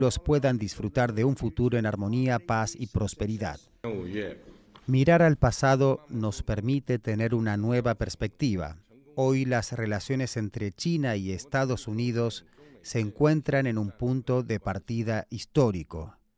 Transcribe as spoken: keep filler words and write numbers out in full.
los puedan disfrutar de un futuro en armonía, paz y prosperidad. Mirar al pasado nos permite tener una nueva perspectiva. Hoy las relaciones entre China y Estados Unidos se encuentran en un punto de partida histórico.